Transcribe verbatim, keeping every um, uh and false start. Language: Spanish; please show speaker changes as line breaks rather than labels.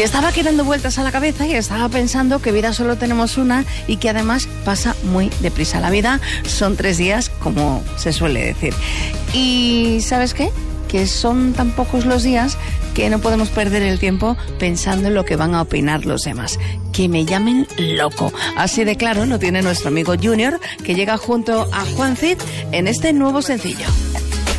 Y estaba aquí dando vueltas a la cabeza y estaba pensando que vida solo tenemos una y que además pasa muy deprisa. La vida son tres días, como se suele decir. Y ¿sabes qué? Que son tan pocos los días que no podemos perder el tiempo pensando en lo que van a opinar los demás. Que me llamen loco. Así de claro lo tiene nuestro amigo Junior, que llega junto a Juan Cid en este nuevo sencillo.